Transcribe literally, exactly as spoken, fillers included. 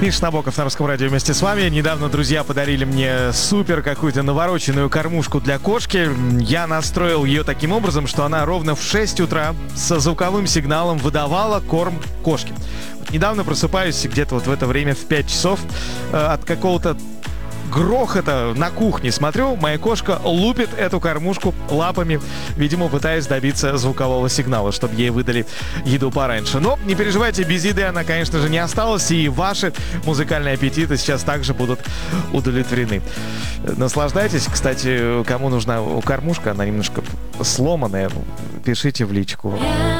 Миша Набоков на Русском радио вместе с вами. Недавно друзья подарили мне супер какую-то навороченную кормушку для кошки. Я настроил ее таким образом, что она ровно в шесть утра со звуковым сигналом выдавала корм кошке. Вот недавно просыпаюсь где-то вот в это время в пять часов э, от какого-то грохота на кухне. Смотрю, моя кошка лупит эту кормушку лапами, видимо, пытаясь добиться звукового сигнала, чтобы ей выдали еду пораньше. Но не переживайте, без еды она, конечно же, не осталась, и ваши музыкальные аппетиты сейчас также будут удовлетворены. Наслаждайтесь. Кстати, кому нужна кормушка, она немножко сломанная, пишите в личку.